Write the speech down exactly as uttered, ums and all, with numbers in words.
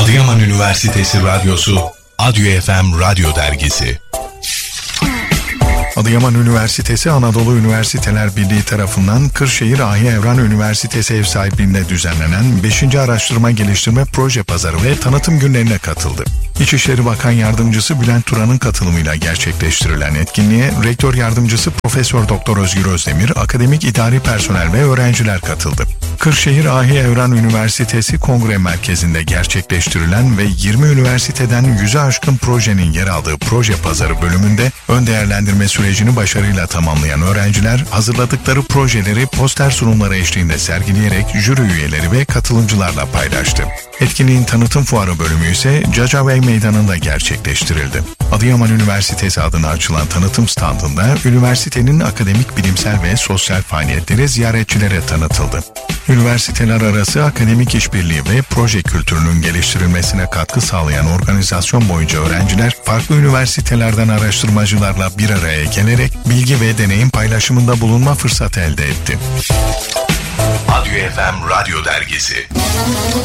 Adıyaman Üniversitesi Radyosu, Adyo F M Radyo Dergisi. Adıyaman Üniversitesi Anadolu Üniversiteler Birliği tarafından Kırşehir Ahi Evran Üniversitesi ev sahipliğinde düzenlenen beşinci Araştırma Geliştirme Proje Pazarı ve Tanıtım Günlerine katıldı. İçişleri Bakan Yardımcısı Bülent Turan'ın katılımıyla gerçekleştirilen etkinliğe Rektör Yardımcısı Profesör Doktor Özgür Özdemir, akademik idari personel ve öğrenciler katıldı. Kırşehir Ahi Evran Üniversitesi Kongre Merkezi'nde gerçekleştirilen ve yirmi üniversiteden yüze aşkın projenin yer aldığı Proje Pazarı bölümünde ön değerlendirme sürecini başarıyla tamamlayan öğrenciler hazırladıkları projeleri poster sunumları eşliğinde sergileyerek jüri üyeleri ve katılımcılarla paylaştı. Etkinliğin tanıtım fuarı bölümü ise Cacabey Meydanı'nda gerçekleştirildi. Adıyaman Üniversitesi adına açılan tanıtım standında üniversitenin akademik, bilimsel ve sosyal faaliyetleri ziyaretçilere tanıtıldı. Üniversiteler arası akademik işbirliği ve proje kültürünün geliştirilmesine katkı sağlayan organizasyon boyunca öğrenciler farklı üniversitelerden araştırmacılarla bir araya gelerek bilgi ve deneyim paylaşımında bulunma fırsatı elde etti. Adyo F M Radyo Dergisi.